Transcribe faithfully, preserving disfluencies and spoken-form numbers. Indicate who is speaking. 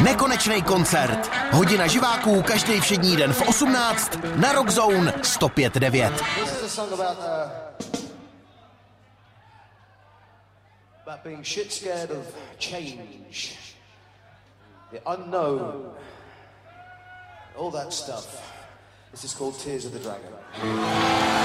Speaker 1: Nekonečný koncert. Hodina živáků každý všední den v osmnáct na Rock Zone sto pět devět.
Speaker 2: This is a song about, uh, about being shit scared of change, the unknown, all that stuff. This is called Tears of the Dragon.